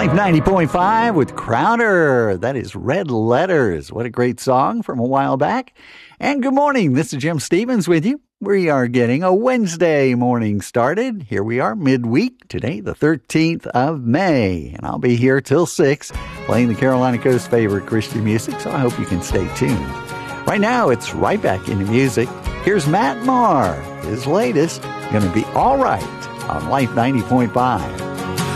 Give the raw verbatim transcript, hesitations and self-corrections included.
Life ninety point five with Crowder. That is Red Letters. What a great song from a while back. And good morning. This is Jim Stevens with you. We are getting a Wednesday morning started. Here we are midweek. Today, the thirteenth of May. And I'll be here till six playing the Carolina Coast favorite Christian music. So I hope you can stay tuned. Right now, it's right back into music. Here's Matt Maher. His latest, Gonna Be All Right on Life ninety point five.